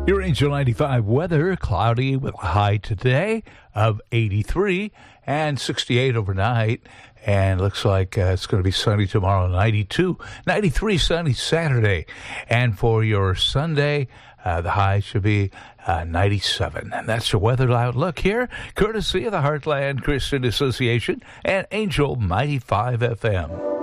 Your Angel 95 weather, cloudy with a high today of 83 and 68 overnight. And looks like it's going to be sunny tomorrow, 92, 93 sunny Saturday. And for your Sunday, the high should be 97. And that's your weather outlook here, courtesy of the Heartland Christian Association and Angel 95 FM.